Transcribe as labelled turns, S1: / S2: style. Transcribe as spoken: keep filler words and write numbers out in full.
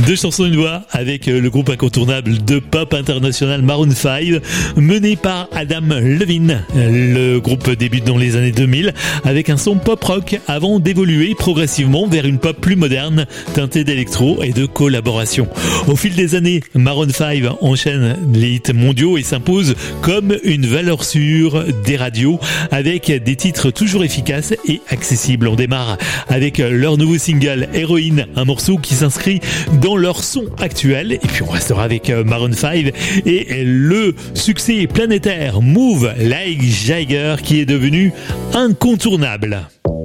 S1: Deux chansons une voix avec le groupe incontournable de pop international Maroon cinq, mené par Adam Levine. Le groupe débute dans les années deux mille avec un son pop rock avant d'évoluer progressivement vers une pop plus moderne, teintée d'électro et de collaboration. Au fil des années, Maroon cinq enchaîne les hits mondiaux et s'impose comme une valeur sûre des radios avec des titres toujours efficaces et accessibles. On démarre avec leur nouveau single Héroïne, un morceau qui s'inscrit dans leur son actuel, et puis on restera avec Maroon cinq et le succès planétaire Move Like Jagger qui est devenu incontournable.